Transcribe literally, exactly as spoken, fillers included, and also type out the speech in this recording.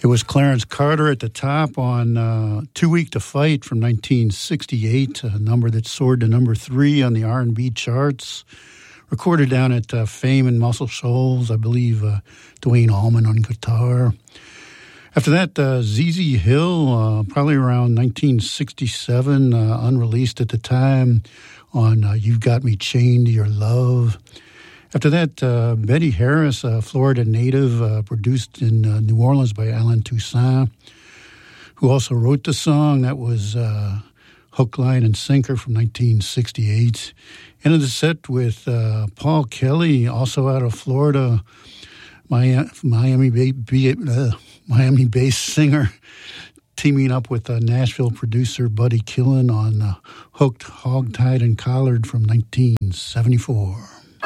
It was Clarence Carter at the top on uh, Too Weak to Fight from nineteen sixty-eight, a number that soared to number three on the R and B charts. Recorded down at uh, Fame and Muscle Shoals, I believe uh, Dwayne Allman on guitar. After that, uh, Z Z Hill, uh, probably around nineteen sixty-seven, uh, unreleased at the time, on uh, You've Got Me Chained to Your Love. After that, uh, Betty Harris, a Florida native, uh, produced in uh, New Orleans by Alan Toussaint, who also wrote the song. That was uh, Hook, Line, and Sinker from nineteen sixty-eight. Ended the set with uh, Paul Kelly, also out of Florida, Miami, Miami, uh, Miami-based singer, teaming up with uh, Nashville producer Buddy Killen on uh, Hooked, Hogtied, and Collared from nineteen seventy-four.